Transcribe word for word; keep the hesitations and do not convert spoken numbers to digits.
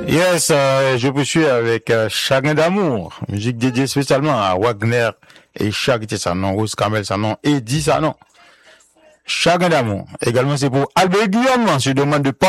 Yes, euh, je poursuis avec euh, Chagrin d'amour, musique dédiée spécialement à Wagner et Charité Sanon, Rose Kamel Sanon, Eddie Sanon. Chagrin d'amour. Également, c'est pour Albert Guillaume, sur demande de